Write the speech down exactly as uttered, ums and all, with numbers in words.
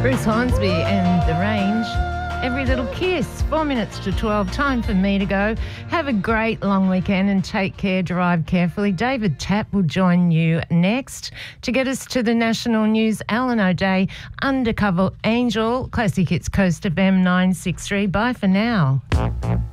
Bruce Hornsby and The Range. Every Little Kiss. Four minutes to twelve. Time for me to go. Have a great long weekend and take care. Drive carefully. David Tapp will join you next to get us to the national news. Alan O'Day, Undercover Angel, Classic Hits Coast F M nine six three. Bye for now.